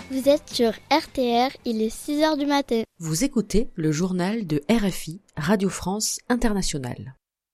Vous êtes sur RTR, il est 6h du matin. Vous écoutez le journal de RFI, Radio France Internationale.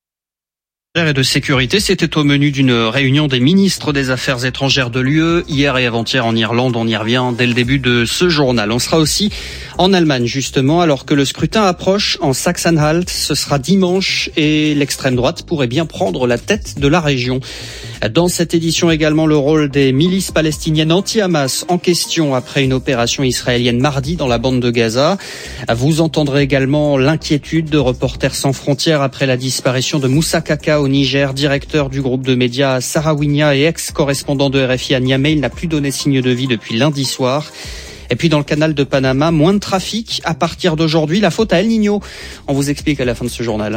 Et de sécurité, c'était au menu d'une réunion des ministres des Affaires étrangères de l'UE, hier et avant-hier en Irlande. On y revient dès le début de ce journal. On sera aussi en Allemagne, justement, alors que le scrutin approche en Sachsen-Anhalt. Ce sera dimanche et l'extrême droite pourrait bien prendre la tête de la région. Dans cette édition également, le rôle des milices palestiniennes anti-Hamas en question après une opération israélienne mardi dans la bande de Gaza. Vous entendrez également l'inquiétude de Reporters sans frontières après la disparition de Moussa Kaka au Niger, directeur du groupe de médias Sahraouinia et ex-correspondant de RFI à Niamey. Il n'a plus donné signe de vie depuis lundi soir. Et puis dans le canal de Panama, moins de trafic à partir d'aujourd'hui. La faute à El Niño. On vous explique à la fin de ce journal.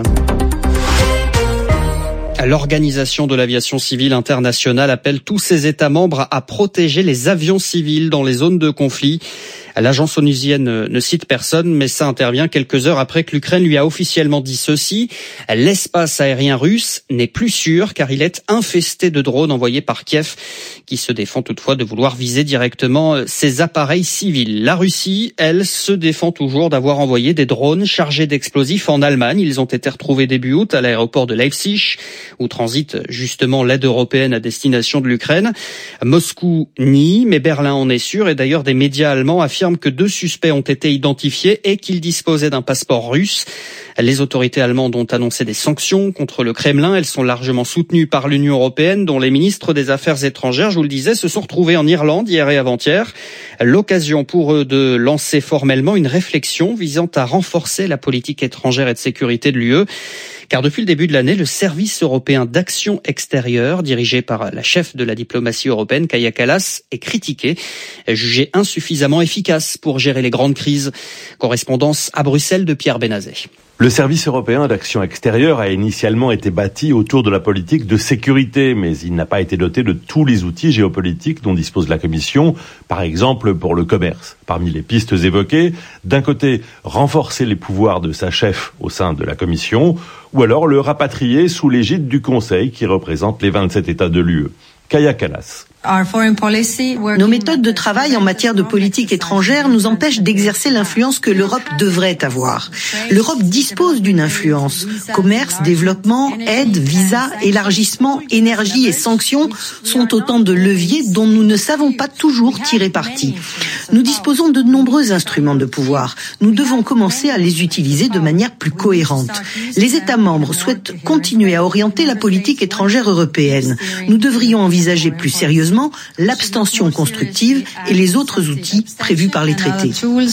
L'Organisation de l'aviation civile internationale appelle tous ses États membres à protéger les avions civils dans les zones de conflit. L'agence onusienne ne cite personne, mais ça intervient quelques heures après que l'Ukraine lui a officiellement dit ceci. L'espace aérien russe n'est plus sûr car il est infesté de drones envoyés par Kiev, qui se défend toutefois de vouloir viser directement ses appareils civils. La Russie, elle, se défend toujours d'avoir envoyé des drones chargés d'explosifs en Allemagne. Ils ont été retrouvés début août à l'aéroport de Leipzig, où transite justement l'aide européenne à destination de l'Ukraine. Moscou nie, mais Berlin en est sûr, et d'ailleurs des médias allemands affirment que 2 suspects ont été identifiés et qu'ils disposaient d'un passeport russe. Les autorités allemandes ont annoncé des sanctions contre le Kremlin. Elles sont largement soutenues par l'Union européenne, dont les ministres des Affaires étrangères, je vous le disais, se sont retrouvés en Irlande hier et avant-hier. L'occasion pour eux de lancer formellement une réflexion visant à renforcer la politique étrangère et de sécurité de l'UE. Car depuis le début de l'année, le service européen d'action extérieure, dirigé par la chef de la diplomatie européenne, Kaja Kallas, est critiqué, jugé insuffisamment efficace pour gérer les grandes crises. Correspondance à Bruxelles de Pierre Benazet. Le service européen d'action extérieure a initialement été bâti autour de la politique de sécurité, mais il n'a pas été doté de tous les outils géopolitiques dont dispose la Commission, par exemple pour le commerce. Parmi les pistes évoquées, d'un côté, renforcer les pouvoirs de sa chef au sein de la Commission, ou alors le rapatrier sous l'égide du Conseil qui représente les 27 États de l'UE. Kaja Kallas. Nos méthodes de travail en matière de politique étrangère nous empêchent d'exercer l'influence que l'Europe devrait avoir. L'Europe dispose d'une influence. Commerce, développement, aide, visa, élargissement, énergie et sanctions sont autant de leviers dont nous ne savons pas toujours tirer parti. Nous disposons de nombreux instruments de pouvoir. Nous devons commencer à les utiliser de manière plus cohérente. Les États membres souhaitent continuer à orienter la politique étrangère européenne. Nous devrions envisager plus sérieusement l'abstention constructive et les autres outils prévus par les traités.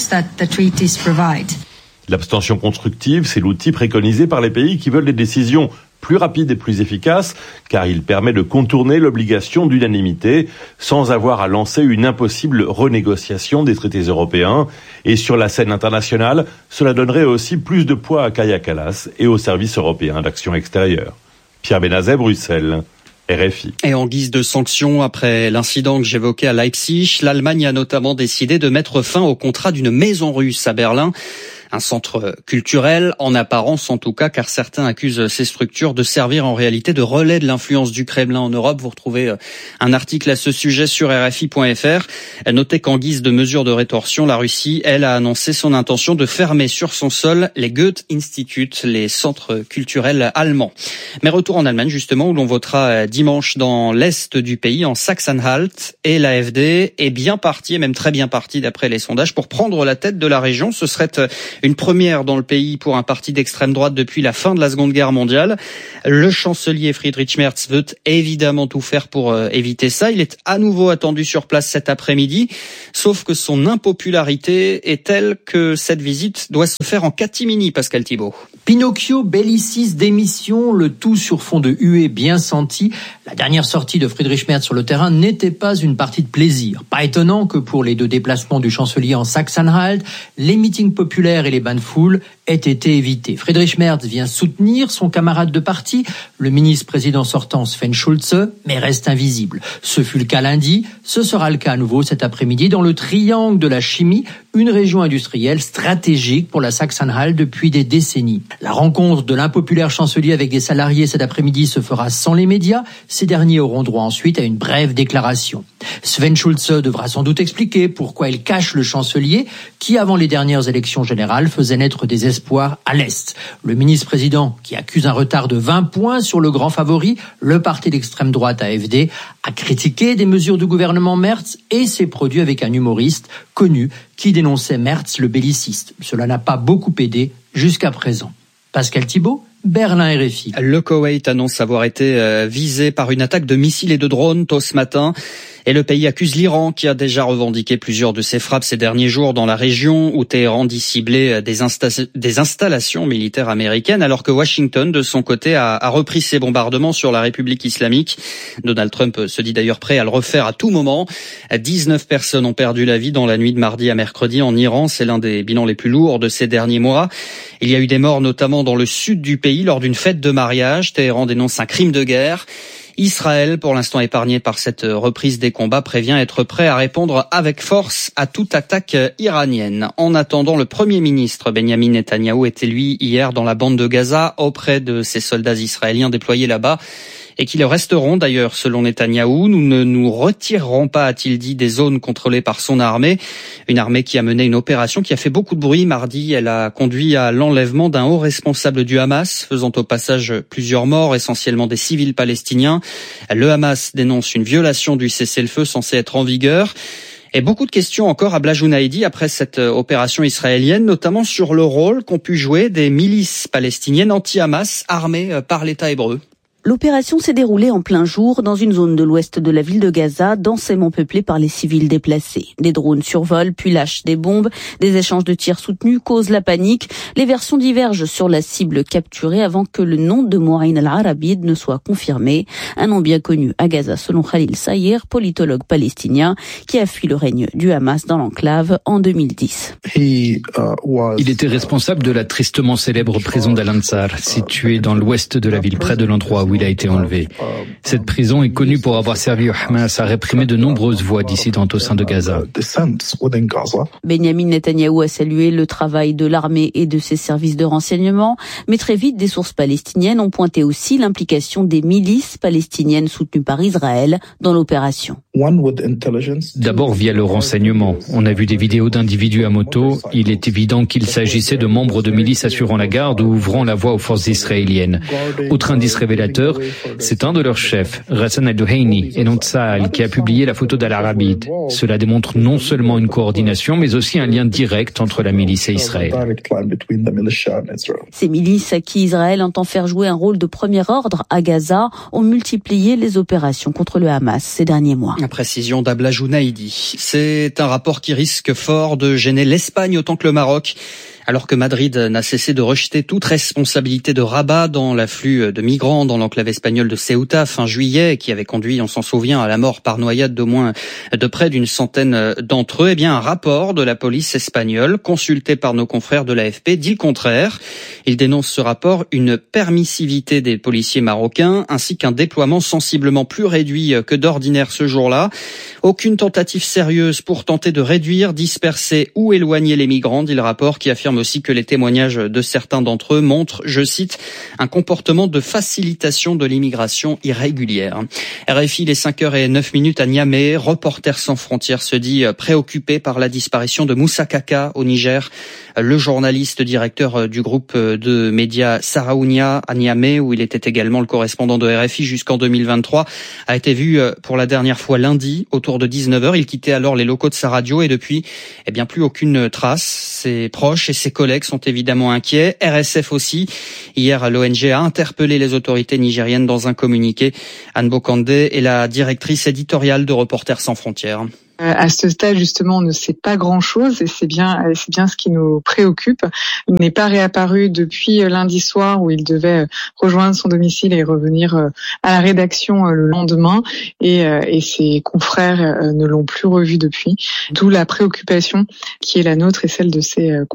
L'abstention constructive, c'est l'outil préconisé par les pays qui veulent des décisions plus rapides et plus efficaces, car il permet de contourner l'obligation d'unanimité sans avoir à lancer une impossible renégociation des traités européens. Et sur la scène internationale, cela donnerait aussi plus de poids à Kaja Kallas et au service européen d'action extérieure. Pierre Benazet, Bruxelles. RFI. Et en guise de sanction, après l'incident que j'évoquais à Leipzig, l'Allemagne a notamment décidé de mettre fin au contrat d'une maison russe à Berlin. Un centre culturel, en apparence en tout cas, car certains accusent ces structures de servir en réalité de relais de l'influence du Kremlin en Europe. Vous retrouvez un article à ce sujet sur RFI.fr. Notez qu'en guise de mesure de rétorsion, la Russie, elle, a annoncé son intention de fermer sur son sol les Goethe-Institut, les centres culturels allemands. Mais retour en Allemagne, justement, où l'on votera dimanche dans l'est du pays, en Sachsen-Anhalt, et l'AfD est bien partie, et même très bien partie d'après les sondages, pour prendre la tête de la région. Ce serait une première dans le pays pour un parti d'extrême droite depuis la fin de la Seconde Guerre mondiale. Le chancelier Friedrich Merz veut évidemment tout faire pour éviter ça. Il est à nouveau attendu sur place cet après-midi, sauf que son impopularité est telle que cette visite doit se faire en catimini, Pascal Thibault. Pinocchio, Bellicis, démission, le tout sur fond de huée bien senti. La dernière sortie de Friedrich Merz sur le terrain n'était pas une partie de plaisir. Pas étonnant que pour les 2 déplacements du chancelier en Sachsen-Anhalt, les meetings populaires et les bains de foule ait été évité. Friedrich Merz vient soutenir son camarade de parti, le ministre-président sortant Sven Schulze, mais reste invisible. Ce fut le cas lundi, ce sera le cas à nouveau cet après-midi dans le triangle de la chimie, une région industrielle stratégique pour la Sachsen-Anhalt depuis des décennies. La rencontre de l'impopulaire chancelier avec des salariés cet après-midi se fera sans les médias. Ces derniers auront droit ensuite à une brève déclaration. Sven Schulze devra sans doute expliquer pourquoi il cache le chancelier qui, avant les dernières élections générales, faisait naître des espoirs à l'Est. Le ministre-président, qui accuse un retard de 20 points sur le grand favori, le parti d'extrême droite AfD, a critiqué des mesures du gouvernement Merz et s'est produit avec un humoriste connu qui dénonçait Merz le belliciste. Cela n'a pas beaucoup aidé jusqu'à présent. Pascal Thibault, Berlin RFI. Le Koweït annonce avoir été visé par une attaque de missiles et de drones tôt ce matin. Et le pays accuse l'Iran qui a déjà revendiqué plusieurs de ses frappes ces derniers jours dans la région où Téhéran dit cibler des installations militaires américaines alors que Washington, de son côté, a repris ses bombardements sur la République islamique. Donald Trump se dit d'ailleurs prêt à le refaire à tout moment. 19 personnes ont perdu la vie dans la nuit de mardi à mercredi en Iran. C'est l'un des bilans les plus lourds de ces derniers mois. Il y a eu des morts notamment dans le sud du pays lors d'une fête de mariage. Téhéran dénonce un crime de guerre. Israël, pour l'instant épargné par cette reprise des combats, prévient être prêt à répondre avec force à toute attaque iranienne. En attendant, le Premier ministre Benyamin Netanyahou était lui hier dans la bande de Gaza auprès de ces soldats israéliens déployés là-bas et qui le resteront d'ailleurs selon Netanyahou. Nous ne nous retirerons pas, a-t-il dit, des zones contrôlées par son armée. Une armée qui a mené une opération qui a fait beaucoup de bruit mardi. Elle a conduit à l'enlèvement d'un haut responsable du Hamas, faisant au passage plusieurs morts, essentiellement des civils palestiniens. Le Hamas dénonce une violation du cessez-le-feu censé être en vigueur. Et beaucoup de questions encore à Blajounaïdi après cette opération israélienne, notamment sur le rôle qu'ont pu jouer des milices palestiniennes anti-Hamas armées par l'État hébreu. L'opération s'est déroulée en plein jour dans une zone de l'ouest de la ville de Gaza, densément peuplée par les civils déplacés. Des drones survolent, puis lâchent des bombes. Des échanges de tirs soutenus causent la panique. Les versions divergent sur la cible capturée avant que le nom de Mouaïn al-Arabid ne soit confirmé. Un nom bien connu à Gaza selon Khalil Saïr, politologue palestinien, qui a fui le règne du Hamas dans l'enclave en 2010. Il était responsable de la tristement célèbre prison d'Al-Ansar, située dans l'ouest de la ville, près de l'endroit où il a été enlevé. Cette prison est connue pour avoir servi au Hamas à réprimer de nombreuses voix dissidentes au sein de Gaza. Benyamin Netanyahou a salué le travail de l'armée et de ses services de renseignement, mais très vite des sources palestiniennes ont pointé aussi l'implication des milices palestiniennes soutenues par Israël dans l'opération. D'abord via le renseignement. On a vu des vidéos d'individus à moto. Il est évident qu'il s'agissait de membres de milices assurant la garde ou ouvrant la voie aux forces israéliennes. Autre indice révélateur, c'est un de leurs chefs, Ghassan al-Duhaini, et non Tsahal, qui a publié la photo d'Al-Arabid. Cela démontre non seulement une coordination, mais aussi un lien direct entre la milice et Israël. Ces milices à qui Israël entend faire jouer un rôle de premier ordre à Gaza ont multiplié les opérations contre le Hamas ces derniers mois. La précision d'Ablajounaïdi. C'est un rapport qui risque fort de gêner l'Espagne autant que le Maroc. Alors que Madrid n'a cessé de rejeter toute responsabilité de Rabat dans l'afflux de migrants dans l'enclave espagnole de Ceuta fin juillet, qui avait conduit, on s'en souvient, à la mort par noyade de près d'une centaine d'entre eux, eh bien un rapport de la police espagnole, consulté par nos confrères de l'AFP, dit le contraire. Il dénonce ce rapport une permissivité des policiers marocains, ainsi qu'un déploiement sensiblement plus réduit que d'ordinaire ce jour-là. Aucune tentative sérieuse pour tenter de réduire, disperser ou éloigner les migrants, dit le rapport, qui affirme aussi que les témoignages de certains d'entre eux montrent, je cite, un comportement de facilitation de l'immigration irrégulière. RFI, les 5h09 à Niamey. Reporters sans frontières se dit préoccupé par la disparition de Moussa Kaka au Niger. Le journaliste directeur du groupe de médias Sahraounia à Niamey, où il était également le correspondant de RFI jusqu'en 2023, a été vu pour la dernière fois lundi autour de 19h. Il quittait alors les locaux de sa radio et depuis, eh bien, plus aucune trace. Ses proches et ses collègues sont évidemment inquiets. RSF aussi. Hier, l'ONG a interpellé les autorités nigériennes dans un communiqué. Anne Bokande est la directrice éditoriale de Reporters sans frontières. À ce stade, justement, on ne sait pas grand-chose et c'est bien ce qui nous préoccupe. Il n'est pas réapparu depuis lundi soir où il devait rejoindre son domicile et revenir à la rédaction le lendemain et ses confrères ne l'ont plus revu depuis. D'où la préoccupation qui est la nôtre et celle de ses confrères.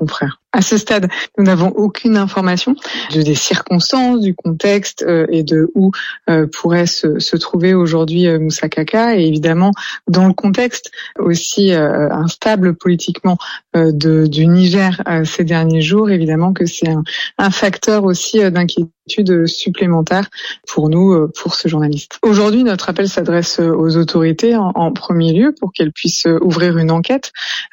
À ce stade, nous n'avons aucune information des circonstances, du contexte et de où pourrait se trouver aujourd'hui Moussa Kaka. Et évidemment, dans le contexte aussi instable politiquement du Niger ces derniers jours, évidemment que c'est un facteur aussi d'inquiétude supplémentaire pour nous, pour ce journaliste. Aujourd'hui, notre appel s'adresse aux autorités en premier lieu pour qu'elles puissent ouvrir une enquête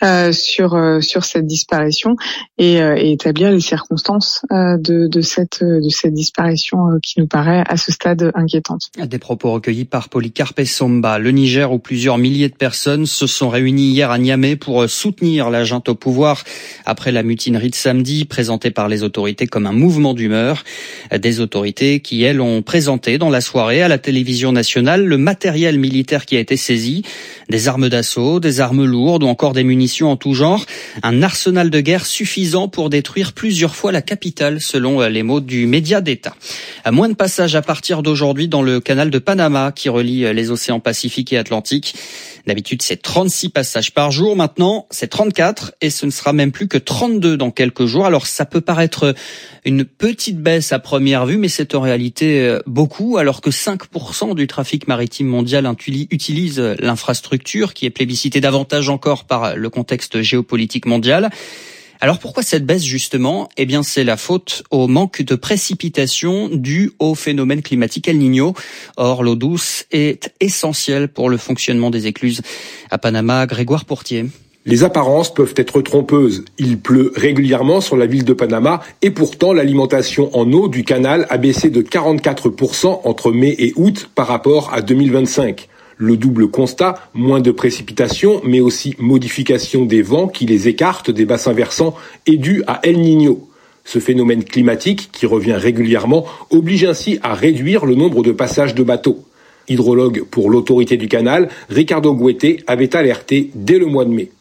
sur cette disparition et établir les circonstances de cette disparition qui nous paraît à ce stade inquiétante. Des propos recueillis par Polycarpe Somba. Le Niger, où plusieurs milliers de personnes se sont réunies hier à Niamey pour soutenir la junte au pouvoir après la mutinerie de samedi, présentée par les autorités comme un mouvement d'humeur. Des autorités qui, elles, ont présenté dans la soirée à la télévision nationale le matériel militaire qui a été saisi, des armes d'assaut, des armes lourdes ou encore des munitions en tout genre, un arsenal de guerre suffisant pour détruire plusieurs fois la capitale, selon les mots du média d'État. Moins de passages à partir d'aujourd'hui dans le canal de Panama qui relie les océans Pacifique et Atlantique. D'habitude, c'est 36 passages par jour. Maintenant, c'est 34 et ce ne sera même plus que 32 dans quelques jours. Alors, ça peut paraître une petite baisse à première vue, mais c'est en réalité beaucoup, alors que 5% du trafic maritime mondial utilise l'infrastructure qui est plébiscitée davantage encore par le contexte géopolitique mondial. Alors pourquoi cette baisse justement ? Eh bien c'est la faute au manque de précipitations dû au phénomène climatique El Niño. Or l'eau douce est essentielle pour le fonctionnement des écluses. À Panama, Grégoire Pourtier. Les apparences peuvent être trompeuses. Il pleut régulièrement sur la ville de Panama et pourtant l'alimentation en eau du canal a baissé de 44% entre mai et août par rapport à 2025. Le double constat, moins de précipitations, mais aussi modification des vents qui les écartent des bassins versants, est dû à El Niño. Ce phénomène climatique, qui revient régulièrement, oblige ainsi à réduire le nombre de passages de bateaux. Hydrologue pour l'autorité du canal, Ricardo Guete avait alerté dès le mois de mai.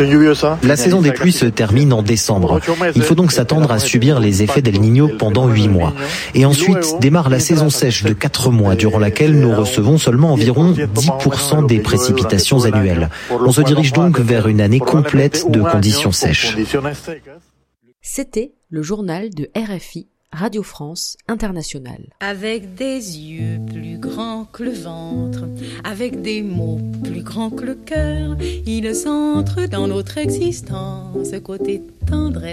La saison des pluies se termine en décembre. Il faut donc s'attendre à subir les effets d'El Niño pendant 8 mois. Et ensuite démarre la saison sèche de 4 mois, durant laquelle nous recevons seulement environ 10% des précipitations annuelles. On se dirige donc vers une année complète de conditions sèches. C'était le journal de RFI, Radio France Internationale. Avec des yeux plus grands que le ventre, avec des mots plus grands que le cœur, ils entrent dans notre existence, côté tendresse.